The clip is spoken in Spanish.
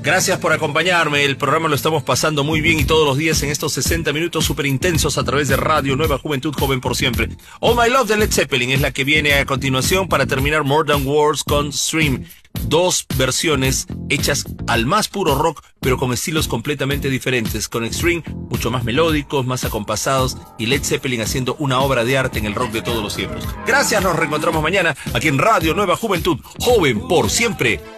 Gracias por acompañarme. El programa lo estamos pasando muy bien y todos los días en estos 60 minutos súper intensos a través de Radio Nueva Juventud, joven por siempre. All My Love de Led Zeppelin es la que viene a continuación para terminar More Than Words con Stream. Dos versiones hechas al más puro rock, pero con estilos completamente diferentes. Con Extreme, mucho más melódicos, más acompasados, y Led Zeppelin haciendo una obra de arte en el rock de todos los tiempos. Gracias, nos reencontramos mañana aquí en Radio Nueva Juventud, joven por siempre.